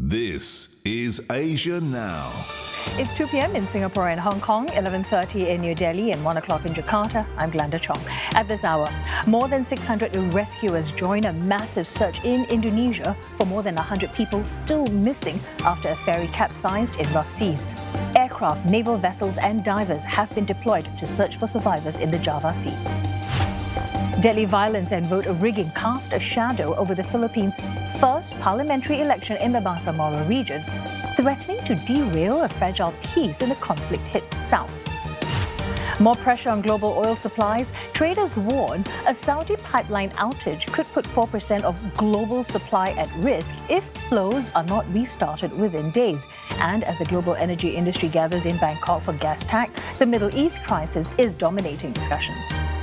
This is Asia Now. It's 2 p.m. in Singapore and Hong Kong, 11:30 in New Delhi and 1 o'clock in Jakarta. I'm Glenda Chong. At this hour, more than 600 rescuers join a massive search in Indonesia for more than 100 people still missing after a ferry capsized in rough seas. Aircraft, naval vessels and divers have been deployed to search for survivors in the Java Sea. Delhi violence and vote rigging cast a shadow over the Philippines' first parliamentary election in the Bangsamoro region, threatening to derail a fragile peace in the conflict-hit south. More pressure on global oil supplies. Traders warn a Saudi pipeline outage could put 4% of global supply at risk if flows are not restarted within days. And as the global energy industry gathers in Bangkok for gas tax, the Middle East crisis is dominating discussions.